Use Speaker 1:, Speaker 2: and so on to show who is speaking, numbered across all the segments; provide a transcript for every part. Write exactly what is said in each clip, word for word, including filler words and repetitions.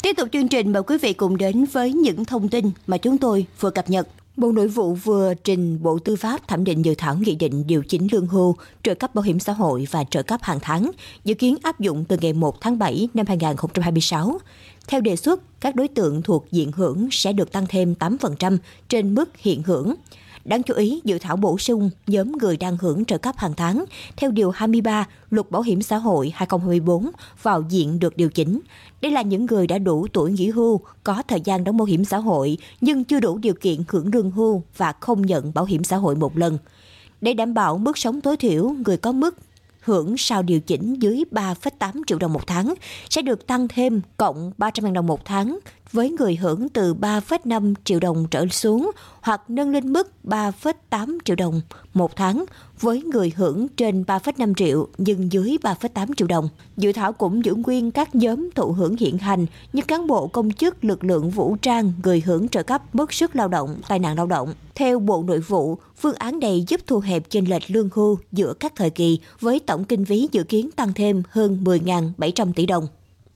Speaker 1: Tiếp tục chương trình, mời quý vị cùng đến với những thông tin mà chúng tôi vừa cập nhật. Bộ Nội vụ vừa trình Bộ Tư pháp thẩm định dự thảo nghị định điều chỉnh lương hưu, trợ cấp bảo hiểm xã hội và trợ cấp hàng tháng, dự kiến áp dụng từ ngày một tháng bảy năm hai nghìn không trăm hai mươi sáu. Theo đề xuất, các đối tượng thuộc diện hưởng sẽ được tăng thêm tám phần trăm trên mức hiện hưởng. Đáng chú ý, dự thảo bổ sung nhóm người đang hưởng trợ cấp hàng tháng theo Điều hai mươi ba Luật Bảo hiểm xã hội hai nghìn không trăm hai mươi tư vào diện được điều chỉnh. Đây là những người đã đủ tuổi nghỉ hưu, có thời gian đóng bảo hiểm xã hội nhưng chưa đủ điều kiện hưởng lương hưu và không nhận bảo hiểm xã hội một lần. Để đảm bảo mức sống tối thiểu, người có mức hưởng sau điều chỉnh dưới ba phẩy tám triệu đồng một tháng sẽ được tăng thêm cộng ba trăm nghìn đồng một tháng với người hưởng từ ba phẩy năm triệu đồng trở xuống, hoặc nâng lên mức ba phẩy tám triệu đồng một tháng với người hưởng trên ba phẩy năm triệu nhưng dưới ba phẩy tám triệu đồng. Dự thảo cũng giữ nguyên các nhóm thụ hưởng hiện hành như cán bộ công chức, lực lượng vũ trang, người hưởng trợ cấp mất sức lao động, tai nạn lao động. Theo Bộ Nội vụ, phương án này giúp thu hẹp chênh lệch lương hưu giữa các thời kỳ với tổng kinh phí dự kiến tăng thêm hơn mười nghìn bảy trăm tỷ đồng.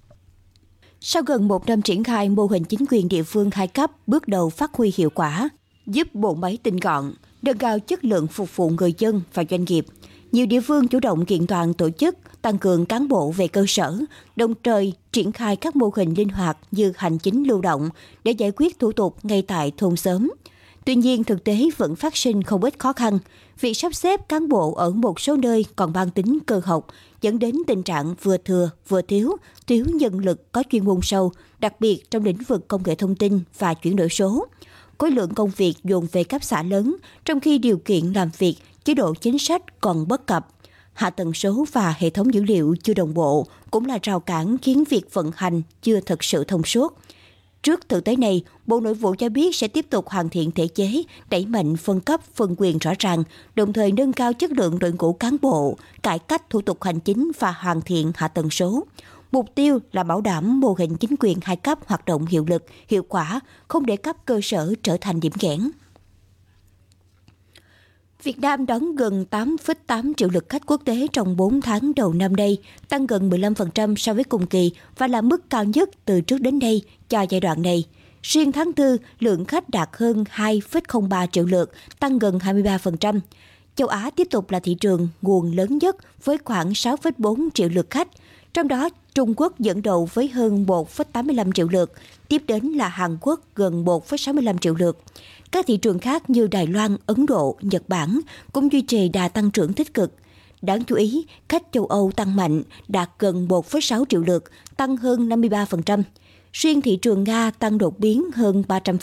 Speaker 1: Sau gần một năm triển khai, mô hình chính quyền địa phương hai cấp bước đầu phát huy hiệu quả, giúp bộ máy tinh gọn, nâng cao chất lượng phục vụ người dân và doanh nghiệp. Nhiều địa phương chủ động kiện toàn tổ chức, tăng cường cán bộ về cơ sở, đồng thời triển khai các mô hình linh hoạt như hành chính lưu động để giải quyết thủ tục ngay tại thôn xóm. Tuy nhiên, thực tế vẫn phát sinh không ít khó khăn. Việc sắp xếp cán bộ ở một số nơi còn mang tính cơ học, dẫn đến tình trạng vừa thừa, vừa thiếu, thiếu nhân lực có chuyên môn sâu, đặc biệt trong lĩnh vực công nghệ thông tin và chuyển đổi số. Khối lượng công việc dồn về cấp xã lớn, trong khi điều kiện làm việc, chế độ chính sách còn bất cập. Hạ tầng số và hệ thống dữ liệu chưa đồng bộ cũng là rào cản khiến việc vận hành chưa thực sự thông suốt. Trước thực tế này, Bộ Nội vụ cho biết sẽ tiếp tục hoàn thiện thể chế, đẩy mạnh phân cấp, phân quyền rõ ràng, đồng thời nâng cao chất lượng đội ngũ cán bộ, cải cách thủ tục hành chính và hoàn thiện hạ tầng số. Mục tiêu là bảo đảm mô hình chính quyền hai cấp hoạt động hiệu lực, hiệu quả, không để cấp cơ sở trở thành điểm nghẽn. Việt Nam đón gần tám phẩy tám triệu lượt khách quốc tế trong bốn tháng đầu năm nay, tăng gần mười lăm phần trăm so với cùng kỳ và là mức cao nhất từ trước đến nay cho giai đoạn này. Riêng tháng tư, lượng khách đạt hơn hai phẩy không ba triệu lượt, tăng gần hai mươi ba phần trăm. Châu Á tiếp tục là thị trường nguồn lớn nhất với khoảng sáu phẩy bốn triệu lượt khách. Trong đó, Trung Quốc dẫn đầu với hơn một phẩy tám mươi lăm triệu lượt, tiếp đến là Hàn Quốc gần một phẩy sáu mươi lăm triệu lượt. Các thị trường khác như Đài Loan, Ấn Độ, Nhật Bản cũng duy trì đà tăng trưởng tích cực. Đáng chú ý, khách châu Âu tăng mạnh, đạt gần một phẩy sáu triệu lượt, tăng hơn năm mươi ba phần trăm. Riêng thị trường Nga tăng đột biến hơn ba trăm phần trăm.